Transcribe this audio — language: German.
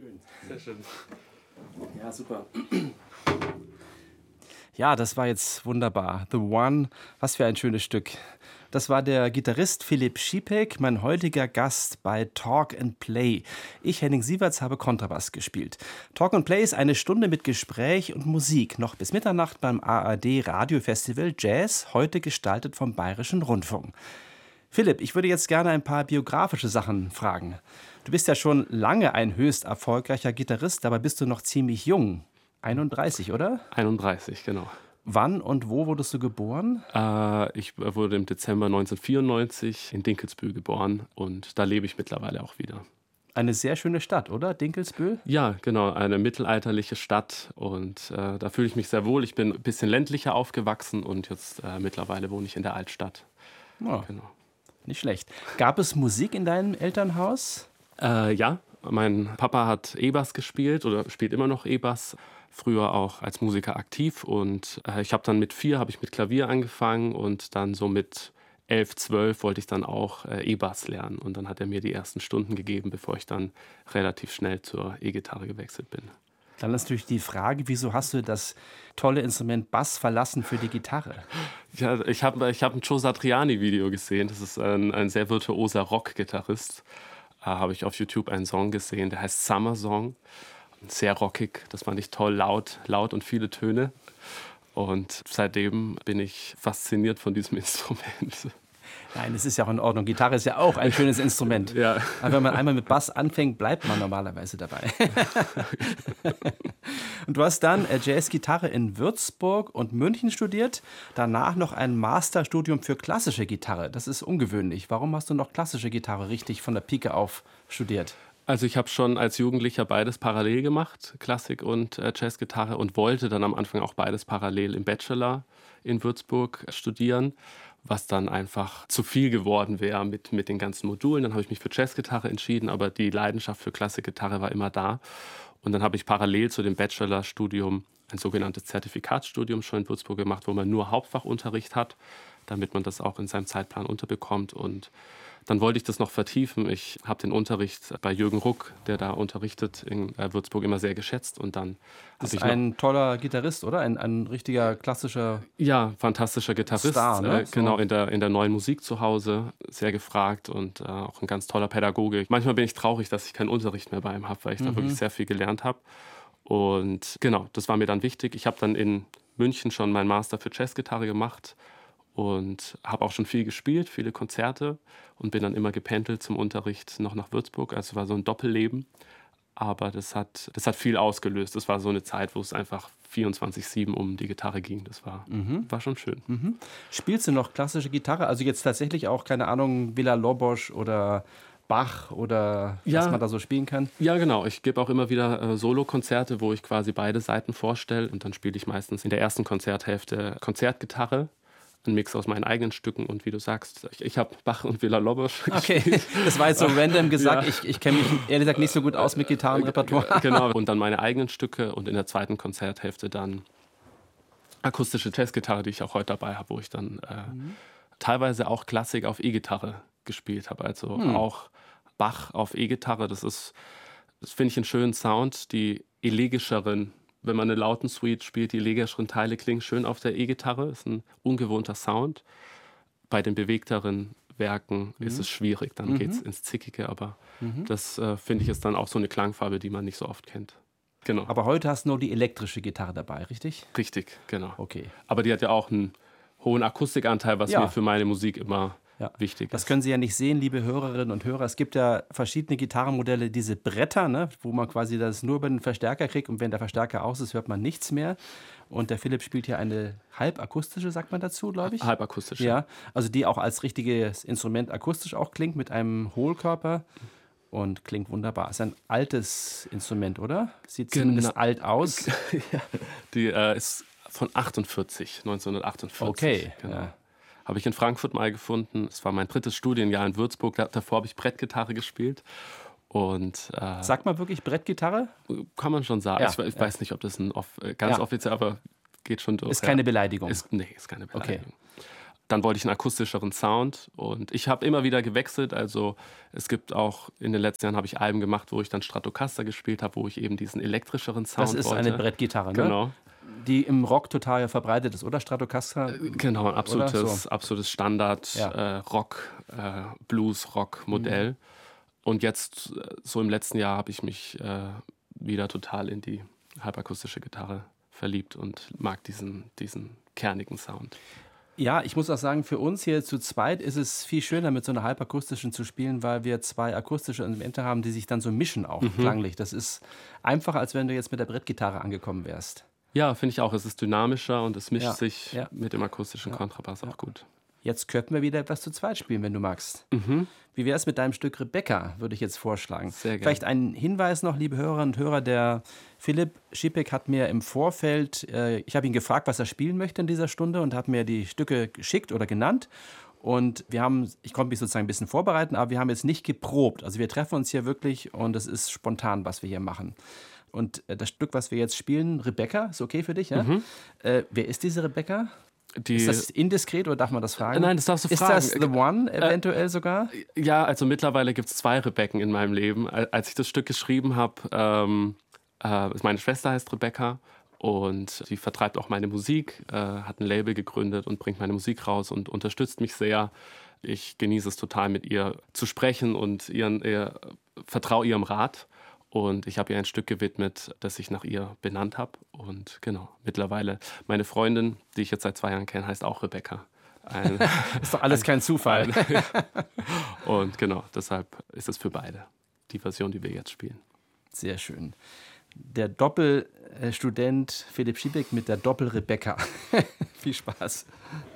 Schön, sehr schön. Ja, super. Ja, das war jetzt wunderbar. The One, was für ein schönes Stück. Das war der Gitarrist Philipp Schipek, mein heutiger Gast bei Talk and Play. Ich, Henning Sieverts, habe Kontrabass gespielt. Talk and Play ist eine Stunde mit Gespräch und Musik, noch bis Mitternacht beim ARD Radiofestival Jazz, heute gestaltet vom Bayerischen Rundfunk. Philipp, ich würde jetzt gerne ein paar biografische Sachen fragen. Du bist ja schon lange ein höchst erfolgreicher Gitarrist, dabei bist du noch ziemlich jung. 31, oder? 31, genau. Wann und wo wurdest du geboren? Ich wurde im Dezember 1994 in Dinkelsbühl geboren und da lebe ich mittlerweile auch wieder. Eine sehr schöne Stadt, oder? Dinkelsbühl? Ja, genau, eine mittelalterliche Stadt und da fühle ich mich sehr wohl. Ich bin ein bisschen ländlicher aufgewachsen und jetzt mittlerweile wohne ich in der Altstadt. Oh, Genau. nicht schlecht. Gab es Musik in deinem Elternhaus? Ja, mein Papa hat E-Bass gespielt oder spielt immer noch E-Bass. Früher auch als Musiker aktiv und ich habe dann mit 4 habe ich mit Klavier angefangen und dann so mit 11, 12 wollte ich dann auch E-Bass lernen und dann hat er mir die ersten Stunden gegeben, bevor ich dann relativ schnell zur E-Gitarre gewechselt bin. Dann ist natürlich die Frage, wieso hast du das tolle Instrument Bass verlassen für die Gitarre? Ja, ich hab ein Joe Satriani-Video gesehen, das ist ein sehr virtuoser Rock-Gitarrist. Habe ich auf YouTube einen Song gesehen, der heißt Summer Song. Sehr rockig, das fand ich toll, laut und viele Töne. Und seitdem bin ich fasziniert von diesem Instrument. Nein, es ist ja auch in Ordnung. Gitarre ist ja auch ein schönes Instrument. Ja. Aber wenn man einmal mit Bass anfängt, bleibt man normalerweise dabei. Und du hast dann Jazzgitarre in Würzburg und München studiert, danach noch ein Masterstudium für klassische Gitarre. Das ist ungewöhnlich. Warum hast du noch klassische Gitarre richtig von der Pike auf studiert? Also ich habe schon als Jugendlicher beides parallel gemacht, Klassik und Jazzgitarre, und wollte dann am Anfang auch beides parallel im Bachelor in Würzburg studieren, was dann einfach zu viel geworden wäre mit den ganzen Modulen. Dann habe ich mich für Jazzgitarre entschieden, aber die Leidenschaft für Klassikgitarre war immer da. Und dann habe ich parallel zu dem Bachelorstudium ein sogenanntes Zertifikatsstudium schon in Würzburg gemacht, wo man nur Hauptfachunterricht hat, damit man das auch in seinem Zeitplan unterbekommt. Und dann wollte ich das noch vertiefen. Ich habe den Unterricht bei Jürgen Ruck, der da unterrichtet in Würzburg, immer sehr geschätzt. Und dann das ist ein toller Gitarrist, oder? Ein richtiger klassischer Ja, fantastischer Gitarrist. Star, ne? Genau, in der neuen Musik zu Hause, sehr gefragt und auch ein ganz toller Pädagoge. Manchmal bin ich traurig, dass ich keinen Unterricht mehr bei ihm habe, weil ich da wirklich sehr viel gelernt habe. Und genau, das war mir dann wichtig. Ich habe dann in München schon meinen Master für Jazzgitarre gemacht und habe auch schon viel gespielt, viele Konzerte und bin dann immer gependelt zum Unterricht noch nach Würzburg. Also es war so ein Doppelleben, aber das hat viel ausgelöst. Das war so eine Zeit, wo es einfach 24/7 um die Gitarre ging. Das war schon schön. Spielst du noch klassische Gitarre? Also jetzt tatsächlich auch, keine Ahnung, Villa-Lobos oder Bach oder was man da so spielen kann? Ja, genau. Ich gebe auch immer wieder Solokonzerte, wo ich quasi beide Seiten vorstelle. Und dann spiele ich meistens in der ersten Konzerthälfte Konzertgitarre, ein Mix aus meinen eigenen Stücken. Und wie du sagst, ich habe Bach und Villa-Lobos Okay, das war jetzt so random gesagt. Ja. Ich kenne mich ehrlich gesagt nicht so gut aus mit Gitarrenrepertoire. Genau, und dann meine eigenen Stücke und in der zweiten Konzerthälfte dann akustische Jazzgitarre, die ich auch heute dabei habe, wo ich dann teilweise auch Klassik auf E-Gitarre gespielt habe. Also auch Bach auf E-Gitarre, das finde ich einen schönen Sound. Die elegischeren, wenn man eine lauten Suite spielt, die elegischeren Teile klingen schön auf der E-Gitarre. Ist ein ungewohnter Sound. Bei den bewegteren Werken ist es schwierig, dann geht es ins Zickige, aber das finde ich ist dann auch so eine Klangfarbe, die man nicht so oft kennt. Genau. Aber heute hast du nur die elektrische Gitarre dabei, richtig? Richtig, genau. Okay. Aber die hat ja auch einen hohen Akustikanteil, was mir für meine Musik immer wichtig ist. Das können Sie ja nicht sehen, liebe Hörerinnen und Hörer. Es gibt ja verschiedene Gitarrenmodelle, diese Bretter, ne, wo man quasi das nur über den Verstärker kriegt und wenn der Verstärker aus ist, hört man nichts mehr. Und der Philipp spielt hier eine halbakustische, sagt man dazu, glaube ich? Halbakustische. Ja, also die auch als richtiges Instrument akustisch auch klingt, mit einem Hohlkörper und klingt wunderbar. Ist ein altes Instrument, oder? Sieht zumindest alt aus. Die ist von 1948. Okay, genau. ja. Habe ich in Frankfurt mal gefunden. Es war mein 3. Studienjahr in Würzburg. Davor habe ich Brettgitarre gespielt. Und, sagt man wirklich Brettgitarre? Kann man schon sagen. Ja, ich weiß nicht, ob das ganz offiziell, aber geht schon durch. Ist keine Beleidigung? Nee, ist keine Beleidigung. Okay. dann wollte ich einen akustischeren Sound und ich habe immer wieder gewechselt. Also es gibt auch, in den letzten Jahren habe ich Alben gemacht, wo ich dann Stratocaster gespielt habe, wo ich eben diesen elektrischeren Sound wollte. Das ist eine Brettgitarre, ne? Genau. Die im Rock total verbreitet ist, oder? Stratocaster? Genau, ein absolutes Standard Ja. Blues-Rock-Modell. Und jetzt, so im letzten Jahr, habe ich mich wieder total in die halbakustische Gitarre verliebt und mag diesen kernigen Sound. Ja, ich muss auch sagen, für uns hier zu zweit ist es viel schöner, mit so einer halbakustischen zu spielen, weil wir 2 akustische Elemente haben, die sich dann so mischen auch klanglich. Das ist einfacher, als wenn du jetzt mit der Brettgitarre angekommen wärst. Ja, finde ich auch. Es ist dynamischer und es mischt sich ja. mit dem akustischen Kontrabass auch gut. Jetzt könnten wir wieder etwas zu zweit spielen, wenn du magst. Wie wäre es mit deinem Stück Rebecca, würde ich jetzt vorschlagen. Sehr gerne. Vielleicht ein Hinweis noch, liebe Hörerinnen und Hörer, der Philipp Schipek hat mir im Vorfeld, ich habe ihn gefragt, was er spielen möchte in dieser Stunde und habe mir die Stücke geschickt oder genannt. Und ich konnte mich sozusagen ein bisschen vorbereiten, aber wir haben jetzt nicht geprobt. Also wir treffen uns hier wirklich und es ist spontan, was wir hier machen. Und das Stück, was wir jetzt spielen, Rebecca, ist okay für dich, ja? Wer ist diese Rebecca? Ist das indiskret oder darf man das fragen? Nein, das darfst du fragen. Ist das The One eventuell sogar? Ja, also mittlerweile gibt es 2 Rebecken in meinem Leben. Als ich das Stück geschrieben habe, meine Schwester heißt Rebecca und sie vertreibt auch meine Musik, hat ein Label gegründet und bringt meine Musik raus und unterstützt mich sehr. Ich genieße es total, mit ihr zu sprechen und vertraue ihrem Rat. Und ich habe ihr ein Stück gewidmet, das ich nach ihr benannt habe. Und genau, mittlerweile meine Freundin, die ich jetzt seit 2 Jahren kenne, heißt auch Rebecca. Ist doch alles kein Zufall. Und genau, deshalb ist es für beide die Version, die wir jetzt spielen. Sehr schön. Der Doppelstudent Philipp Schipek mit der Doppel-Rebecca. Viel Spaß.